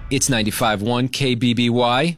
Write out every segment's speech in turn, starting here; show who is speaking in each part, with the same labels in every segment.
Speaker 1: It's 95.1 KBBY.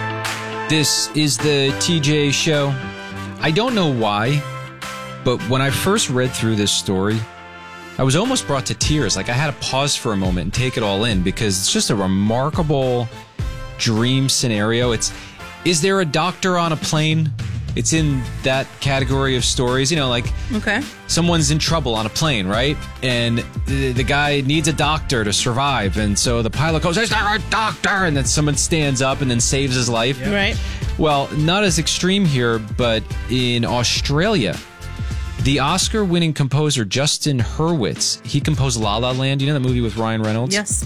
Speaker 1: This is the TJ Show. I don't know why, but when I first read through this story, I was almost brought to tears. Like, I had to pause for a moment and take it all in because it's just a remarkable dream scenario. Is there a doctor on a plane? It's in that category of stories, like someone's in trouble on a plane, right? And the guy needs a doctor to survive. And so the pilot goes, "Is there a doctor?" And then someone stands up and then saves his life.
Speaker 2: Yep. Right.
Speaker 1: Well, not as extreme here, but in Australia, the Oscar-winning composer Justin Hurwitz, he composed La La Land. You know that movie with Ryan Reynolds?
Speaker 2: Yes.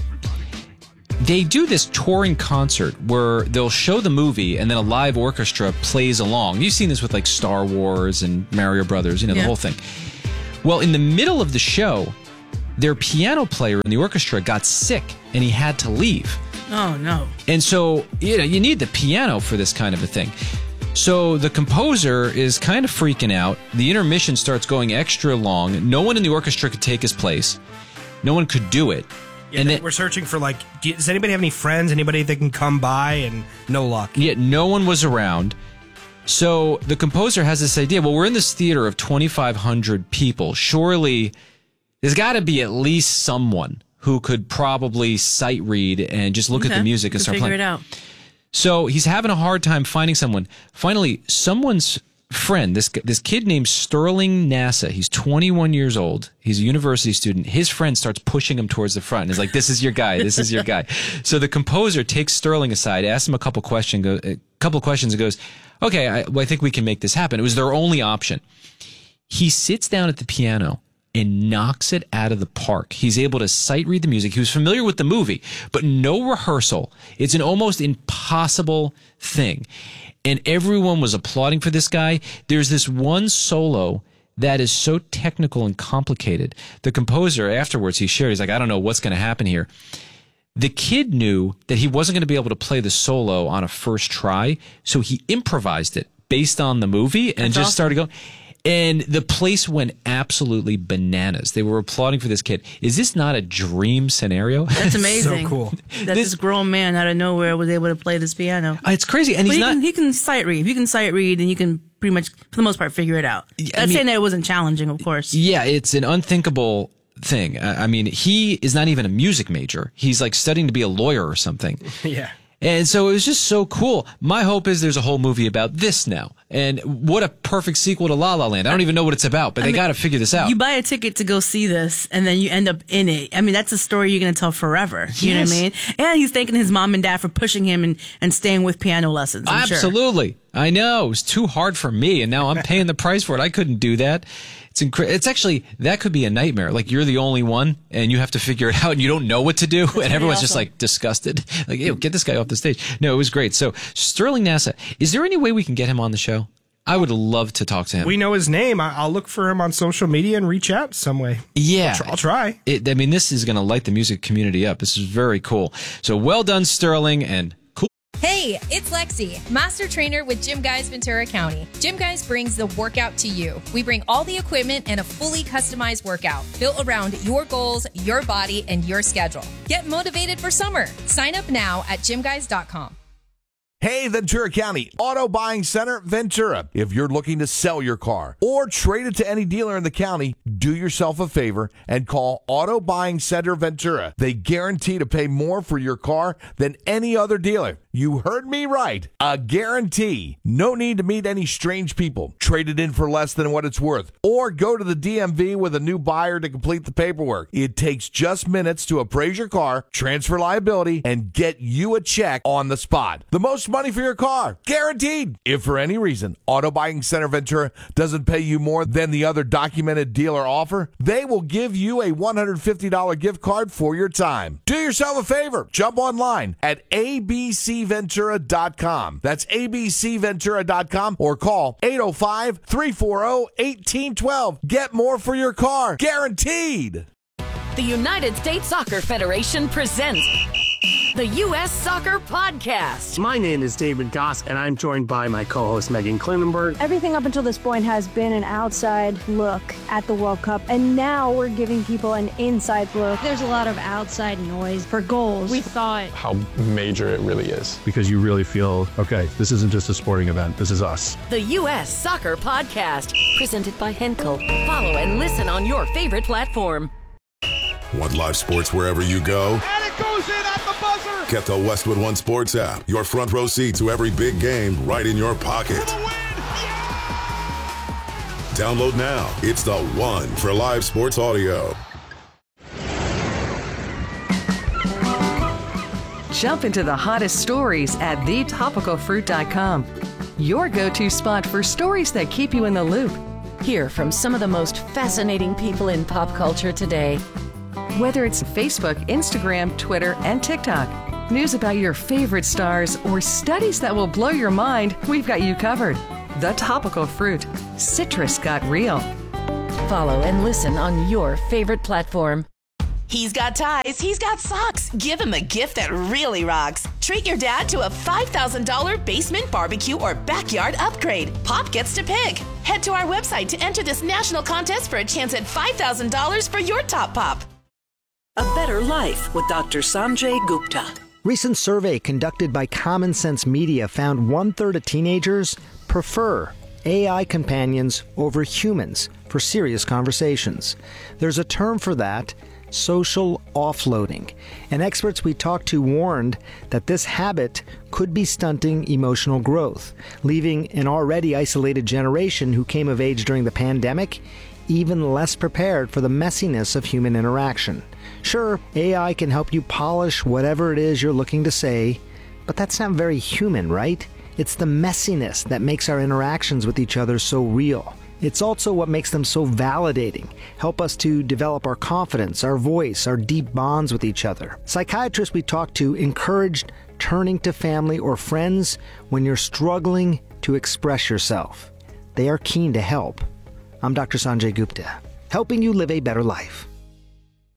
Speaker 1: They do this touring concert where they'll show the movie and then a live orchestra plays along. You've seen this with like Star Wars and Mario Brothers, the whole thing. Well, in the middle of the show, their piano player in the orchestra got sick and he had to leave.
Speaker 2: Oh, no.
Speaker 1: And so, you need the piano for this kind of a thing. So the composer is kind of freaking out. The intermission starts going extra long. No one in the orchestra could take his place. No one could do it.
Speaker 3: Yeah, and we're searching for, does anybody have any friends, anybody that can come by, and no luck.
Speaker 1: Yet no one was around. So the composer has this idea, well, we're in this theater of 2,500 people. Surely there's got to be at least someone who could probably sight read and just look at the music and start playing.
Speaker 2: Figure it out.
Speaker 1: So he's having a hard time finding someone. Finally, someone's friend, this kid named Sterling Nasa, he's 21 years old. He's a university student. His friend starts pushing him towards the front and is like, "This is your guy. This is your guy." So the composer takes Sterling aside, asks him a couple questions and goes, "Okay, I think we can make this happen." It was their only option. He sits down at the piano and knocks it out of the park. He's able to sight read the music. He was familiar with the movie, but no rehearsal. It's an almost impossible thing. And everyone was applauding for this guy. There's this one solo that is so technical and complicated. The composer, afterwards, he shared, he's like, "I don't know what's going to happen here." The kid knew that he wasn't going to be able to play the solo on a first try, so he improvised it based on the movie and just started going. And the place went absolutely bananas. They were applauding for this kid. Is this not a dream scenario?
Speaker 2: That's amazing.
Speaker 3: So cool.
Speaker 2: That this grown man out of nowhere was able to play this piano.
Speaker 1: It's crazy. And
Speaker 2: he can sight read. If you can sight read, then you can pretty much, for the most part, figure it out. I'm saying that it wasn't challenging, of course.
Speaker 1: Yeah, it's an unthinkable thing. He is not even a music major. He's like studying to be a lawyer or something.
Speaker 3: Yeah.
Speaker 1: And so it was just so cool. My hope is there's a whole movie about this now. And what a perfect sequel to La La Land. I don't even know what it's about, but they got to figure this out.
Speaker 2: You buy a ticket to go see this, and then you end up in it. That's a story you're going to tell forever.
Speaker 1: Yes.
Speaker 2: You know what I mean? And he's thanking his mom and dad for pushing him and staying with piano lessons. I'm
Speaker 1: Absolutely.
Speaker 2: Sure.
Speaker 1: I know. It was too hard for me, and now I'm paying the price for it. I couldn't do that. It's actually, that could be a nightmare. Like, you're the only one, and you have to figure it out, and you don't know what to do, and everyone's just, disgusted. Like, "Ew, get this guy off the stage." No, it was great. So, Sterling Nasa, is there any way we can get him on the show? I would love to talk to him.
Speaker 3: We know his name. I'll look for him on social media and reach out some way.
Speaker 1: Yeah.
Speaker 3: I'll try.
Speaker 1: This is going to light the music community up. This is very cool. So, well done, Sterling, and cool.
Speaker 4: Hey, it's Lexi, Master Trainer with Gym Guys Ventura County. Gym Guys brings the workout to you. We bring all the equipment and a fully customized workout built around your goals, your body, and your schedule. Get motivated for summer. Sign up now at gymguys.com.
Speaker 5: Hey, Ventura County Auto Buying Center, Ventura. If you're looking to sell your car or trade it to any dealer in the county, do yourself a favor and call Auto Buying Center, Ventura. They guarantee to pay more for your car than any other dealer. You heard me right. A guarantee. No need to meet any strange people. Trade it in for less than what it's worth. Or go to the DMV with a new buyer to complete the paperwork. It takes just minutes to appraise your car, transfer liability, and get you a check on the spot. The most money for your car. Guaranteed. If for any reason Auto Buying Center Ventura doesn't pay you more than the other documented dealer offer, they will give you a $150 gift card for your time. Do yourself a favor. Jump online at abcventura.com. That's abcventura.com or call 805-340-1812. Get more for your car. Guaranteed.
Speaker 6: The United States Soccer Federation presents the U.S. Soccer Podcast.
Speaker 7: My name is David Goss, and I'm joined by my co-host Megan Klinenberg.
Speaker 8: Everything up until this point has been an outside look at the World Cup, and now we're giving people an inside look. There's a lot of outside noise for goals. We thought
Speaker 9: how major it really is.
Speaker 10: Because you really feel, okay, this isn't just a sporting event, this is us.
Speaker 6: The U.S. Soccer Podcast, presented by Henkel. Follow and listen on your favorite platform.
Speaker 11: Want live sports wherever you go?
Speaker 12: And it goes in at the buzzer!
Speaker 11: Get the Westwood One Sports app. Your front row seat to every big game right in your pocket.
Speaker 12: For the win! Yeah!
Speaker 11: Download now. It's the one for live sports audio.
Speaker 13: Jump into the hottest stories at thetopicalfruit.com. Your go-to spot for stories that keep you in the loop.
Speaker 6: Hear from some of the most fascinating people in pop culture today.
Speaker 13: Whether it's Facebook, Instagram, Twitter, and TikTok, news about your favorite stars, or studies that will blow your mind, we've got you covered. The Topical Fruit. Citrus got real.
Speaker 6: Follow and listen on your favorite platform.
Speaker 14: He's got ties, he's got socks. Give him a gift that really rocks. Treat your dad to a $5,000 basement barbecue or backyard upgrade. Pop gets to pick. Head to our website to enter this national contest for a chance at $5,000 for your top pop.
Speaker 15: A Better Life with Dr. Sanjay Gupta.
Speaker 16: Recent survey conducted by Common Sense Media found 1/3 of teenagers prefer AI companions over humans for serious conversations. There's a term for that: social offloading. And experts we talked to warned that this habit could be stunting emotional growth, leaving an already isolated generation who came of age during the pandemic even less prepared for the messiness of human interaction. Sure, AI can help you polish whatever it is you're looking to say, but that's not very human, right? It's the messiness that makes our interactions with each other so real. It's also what makes them so validating, help us to develop our confidence, our voice, our deep bonds with each other. Psychiatrists we talked to encouraged turning to family or friends when you're struggling to express yourself. They are keen to help. I'm Dr. Sanjay Gupta, helping you live a better life.